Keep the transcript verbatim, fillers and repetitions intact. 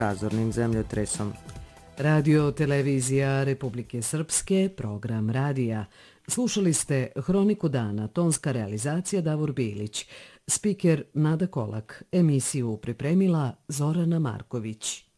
razornim zemljotresom. Radio Televizija Republike Srpske, program radija. Slušali ste Hroniku dana, tonska realizacija Davor Bilić, spiker Nada Kolak, emisiju pripremila Zorana Marković.